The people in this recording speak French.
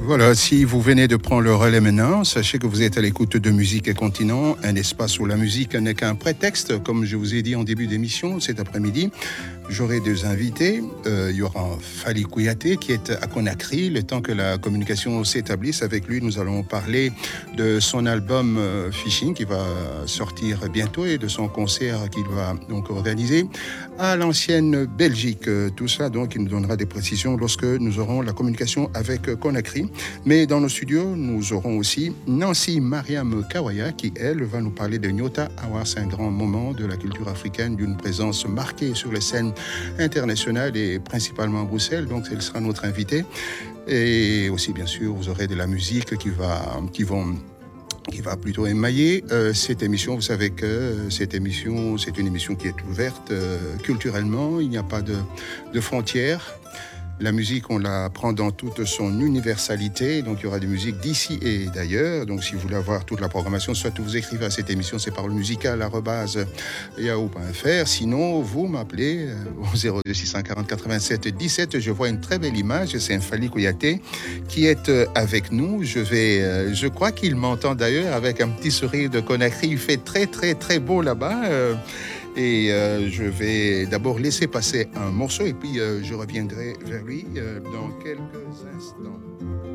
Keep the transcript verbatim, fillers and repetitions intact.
Voilà, si vous venez de prendre le relais maintenant, sachez que vous êtes à l'écoute de Musique et Continent, un espace où la musique n'est qu'un prétexte, comme je vous ai dit en début d'émission cet après-midi. J'aurai deux invités. Euh, il y aura Fally Kouyaté qui est à Conakry. Le temps que la communication s'établisse avec lui, nous allons parler de son album euh, Fishing qui va sortir bientôt et de son concert qu'il va donc organiser à l'ancienne Belgique. Tout ça, donc, il nous donnera des précisions lorsque nous aurons la communication avec Conakry. Mais dans nos studios, nous aurons aussi Nancy Mariam Kawaya qui, elle, va nous parler de Nyota Awa. C'est un grand moment de la culture africaine, d'une présence marquée sur les scènes internationales et principalement à Bruxelles. Donc, elle sera notre invitée. Et aussi, bien sûr, vous aurez de la musique qui va, qui vont qui va plutôt émailler euh, cette émission. Vous savez que euh, cette émission, c'est une émission qui est ouverte euh, culturellement. Il n'y a pas de, de frontières. La musique, on la prend dans toute son universalité. Donc, il y aura des musiques d'ici et d'ailleurs. Donc, si vous voulez avoir toute la programmation, soit vous écrivez à cette émission, c'est paroles musicales arobase yahoo point fr. Sinon, vous m'appelez au zéro deux six cent quarante quatre-vingt-sept dix-sept. Je vois une très belle image. C'est un Fally Kouyaté qui est avec nous. Je vais, je crois qu'il m'entend d'ailleurs avec un petit sourire de Conakry. Il fait très, très, très beau là-bas. Et euh, je vais d'abord laisser passer un morceau et puis euh, je reviendrai vers lui euh, dans quelques instants.